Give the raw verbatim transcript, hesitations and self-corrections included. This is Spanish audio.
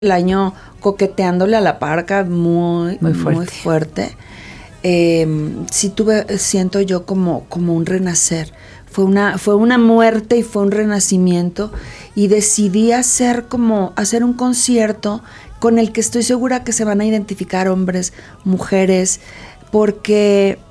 el año coqueteándole a la parca muy, Muy fuerte. muy fuerte. Eh, sí tuve, siento yo como, como un renacer. Fue una, fue una muerte y fue un renacimiento. Y decidí hacer como, hacer un concierto con el que estoy segura que se van a identificar hombres, mujeres, porque